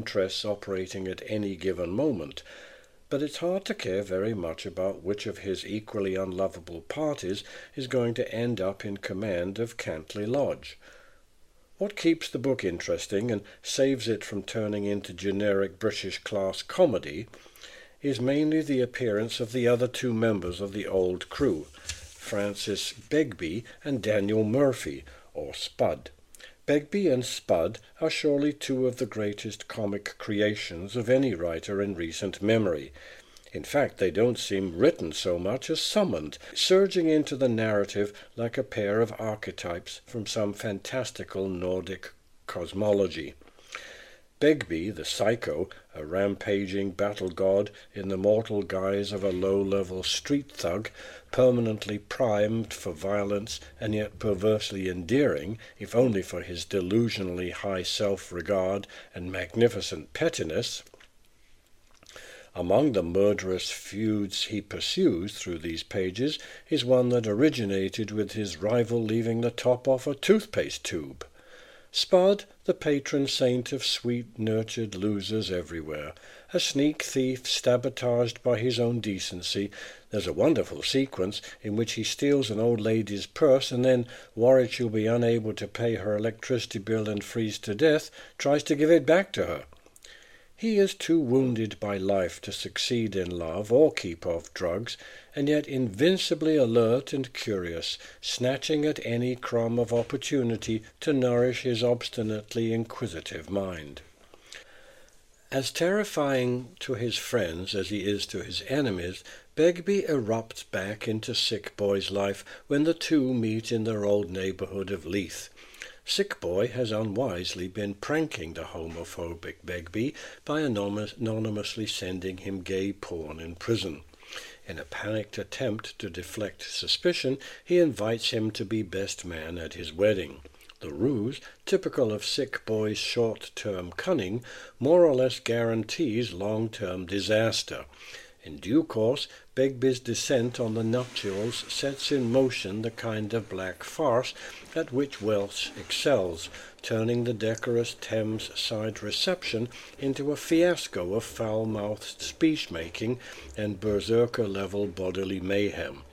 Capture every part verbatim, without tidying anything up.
interests operating at any given moment, but it's hard to care very much about which of his equally unlovable parties is going to end up in command of Cantley Lodge. What keeps the book interesting and saves it from turning into generic British class comedy is mainly the appearance of the other two members of the old crew, Francis Begbie and Daniel Murphy, or Spud. Begbie and Spud are surely two of the greatest comic creations of any writer in recent memory. In fact, they don't seem written so much as summoned, surging into the narrative like a pair of archetypes from some fantastical Nordic cosmology. Begbie, the psycho, a rampaging battle god in the mortal guise of a low-level street thug, permanently primed for violence and yet perversely endearing, if only for his delusionally high self-regard and magnificent pettiness. Among the murderous feuds he pursues through these pages is one that originated with his rival leaving the top off a toothpaste tube. Spud, the patron saint of sweet-nurtured losers everywhere, a sneak thief sabotaged by his own decency. There's a wonderful sequence in which he steals an old lady's purse and then, worried she'll be unable to pay her electricity bill and freeze to death, tries to give it back to her. He is too wounded by life to succeed in love or keep off drugs, and yet invincibly alert and curious, snatching at any crumb of opportunity to nourish his obstinately inquisitive mind. As terrifying to his friends as he is to his enemies, Begbie erupts back into Sick Boy's life when the two meet in their old neighbourhood of Leith. Sick Boy has unwisely been pranking the homophobic Begbie by anonymously sending him gay porn in prison. In a panicked attempt to deflect suspicion, he invites him to be best man at his wedding. The ruse, typical of Sick Boy's short-term cunning, more or less guarantees long-term disaster. In due course, Begbie's descent on the nuptials sets in motion the kind of black farce at which Welsh excels, turning the decorous Thames-side reception into a fiasco of foul-mouthed speech-making and berserker-level bodily mayhem.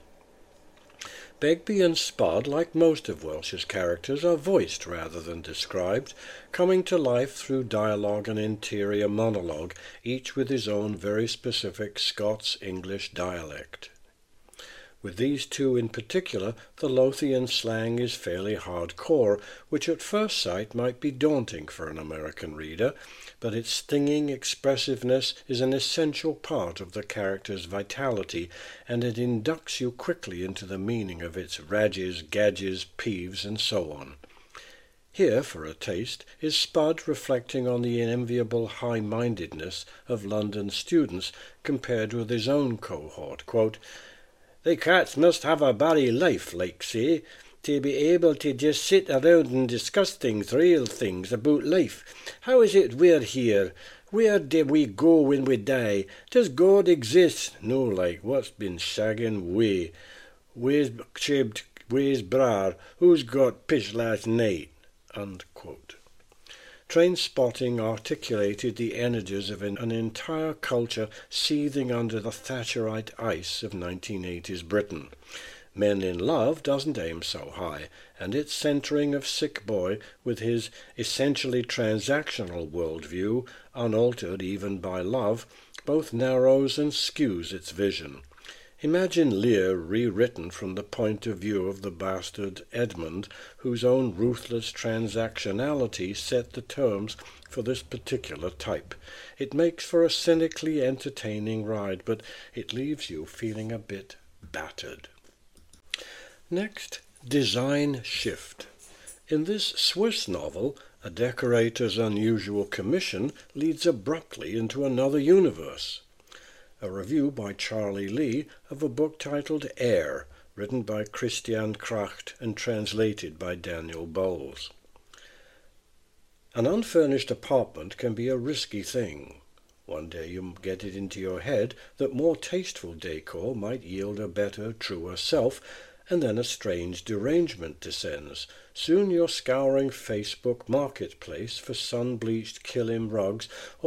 Begbie and Spud, like most of Welsh's characters, are voiced rather than described, coming to life through dialogue and interior monologue, each with his own very specific Scots-English dialect. With these two in particular, the Lothian slang is fairly hardcore, which at first sight might be daunting for an American reader, but its stinging expressiveness is an essential part of the character's vitality, and it inducts you quickly into the meaning of its rages, gadges, peeves, and so on. Here, for a taste, is Spud reflecting on the enviable high-mindedness of London students compared with his own cohort. Quote, "They cats must have a bally life, like say, to be able to just sit around and discuss things, real things, about life. How is it we're here? Where do we go when we die? Does God exist? No, like, what's been shagging we? Where's chibbed, where's brar? Who's got pish last night?" Unquote. Trainspotting articulated the energies of an, an entire culture seething under the Thatcherite ice of nineteen eighties Britain. Men in Love doesn't aim so high, and its centering of Sick Boy with his essentially transactional worldview, unaltered even by love, both narrows and skews its vision. Imagine Lear rewritten from the point of view of the bastard Edmund, whose own ruthless transactionality set the terms for this particular type. It makes for a cynically entertaining ride, but it leaves you feeling a bit battered. Next, design shift. In this Swiss novel, a decorator's unusual commission leads abruptly into another universe. A review by Charlie Lee of a book titled Air, written by Christian Kracht and translated by Daniel Bowles. An unfurnished apartment can be a risky thing. One day you get it into your head that more tasteful decor might yield a better, truer self, and then a strange derangement descends. Soon you're scouring Facebook Marketplace for sun-bleached kilim rugs,